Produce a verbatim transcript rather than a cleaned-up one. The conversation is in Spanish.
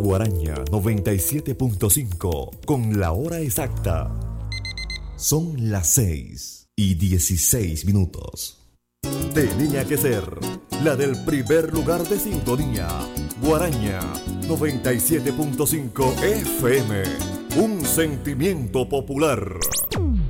Guaraña noventa y siete punto cinco con la hora exacta. Son las seis y dieciséis minutos. Tenía que ser la del primer lugar de sintonía. Guaraña noventa y siete punto cinco F M. Un sentimiento popular.